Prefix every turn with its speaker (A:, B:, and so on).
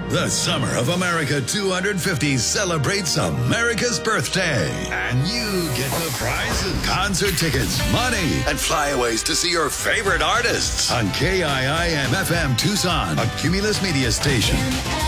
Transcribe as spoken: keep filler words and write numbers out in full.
A: The Summer of America two hundred fifty celebrates America's birthday. And you get the prizes, concert tickets, money, and flyaways to see your favorite artists on K I I M F M Tucson, a Cumulus Media station.